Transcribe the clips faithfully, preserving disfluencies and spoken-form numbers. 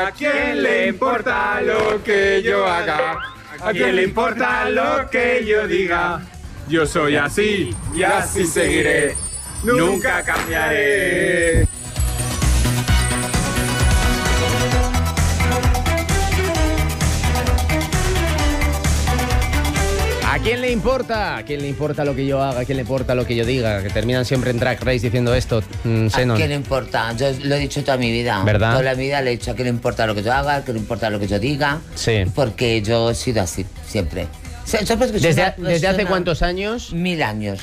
¿A quién le importa lo que yo haga? ¿A quién le importa lo que yo diga? Yo soy así y así seguiré. Nunca cambiaré. ¿A quién le importa? ¿A quién le importa lo que yo haga? ¿A quién le importa lo que yo diga? Que terminan siempre en Drag Race diciendo esto. Mm, ¿A quién le importa? Yo lo he dicho toda mi vida. ¿Verdad? Toda la vida le he dicho a quién le importa lo que yo haga, a quién le importa lo que yo diga. Sí. Porque yo he sido así, siempre. ¿Desde, a, ¿Desde hace cuántos años? Mil años.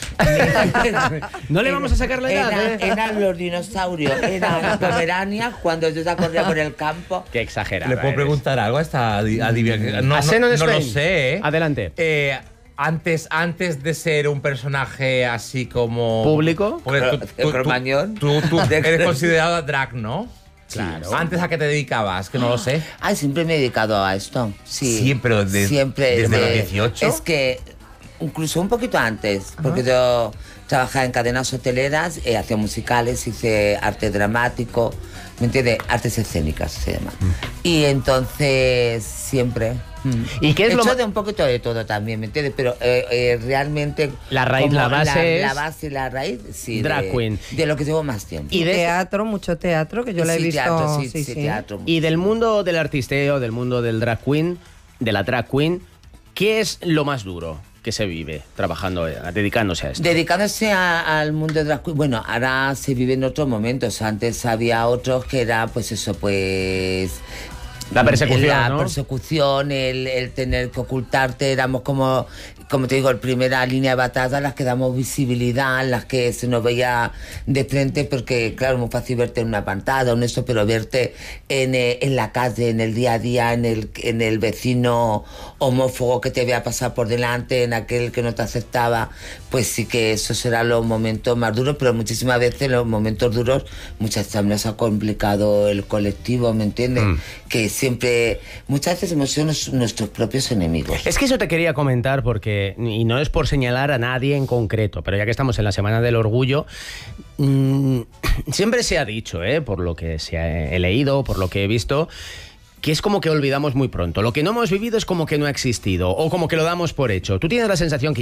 No le vamos a sacar la edad, Era, ¿eh? Eran los dinosaurios, eran pomeranias cuando yo ya corría por el campo. Qué exagerada. ¿Le puedo eres. preguntar algo a esta adivina? No, ¿A no, Seno de no lo Spain? sé, ¿eh? Adelante. Eh, antes, antes de ser un personaje así como... ¿Público? Porque tú, tú, tú, Cromañón. tú, tú eres considerado drag, ¿no? Claro. ¿Antes a qué te dedicabas? Que no lo sé. Ay, siempre me he dedicado a esto. Sí. Siempre, de- Siempre, desde de- los dieciocho. Es que incluso un poquito antes, porque yo trabajaba en cadenas hoteleras, eh, hacía musicales, hice arte dramático, ¿me entiendes? Artes escénicas se llama. Y entonces siempre... ¿Y qué es He lo hecho ma- de un poquito de todo también, ¿me entiendes? Pero eh, eh, realmente... La raíz, como la base la, es- La base y la raíz, sí. Drag de, queen. De lo que llevo más tiempo. Y de- Teatro, mucho teatro, que yo la he Sí, visto. teatro, sí, sí, sí, sí. teatro. Y del mundo del artisteo, del mundo del drag queen, de la drag queen, ¿qué es lo más duro que se vive trabajando, eh, dedicándose a esto? Dedicándose a- al mundo de drag queen, bueno, ahora se vive en otros momentos. Antes había otros que era, pues eso, pues... La persecución, La ¿no? persecución, el, el tener que ocultarte, éramos como, como te digo, en primera línea de batalla, las que damos visibilidad, las que se nos veía de frente, porque claro, es muy fácil verte en una pantalla o en eso, pero verte en, eh, en la calle, en el día a día, en el, en el vecino homófobo que te vea pasar por delante, en aquel que no te aceptaba, pues sí que esos serán los momentos más duros, pero muchísimas veces los momentos duros, muchas veces también nos ha complicado el colectivo, ¿me entiendes? Mm. Que siempre, muchas veces hemos sido nos- nuestros propios enemigos. Es que eso te quería comentar porque, y no es por señalar a nadie en concreto, pero ya que estamos en la Semana del Orgullo, mmm, siempre se ha dicho, ¿eh? Por lo que se ha, he leído, por lo que he visto, que es como que olvidamos muy pronto. Lo que no hemos vivido es como que no ha existido, o como que lo damos por hecho. ¿Tú tienes la sensación que